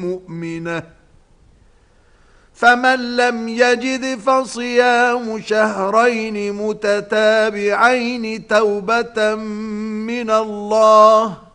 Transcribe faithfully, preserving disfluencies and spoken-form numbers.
مؤمنة فمن لم يجد فصيام شهرين متتابعين توبة من الله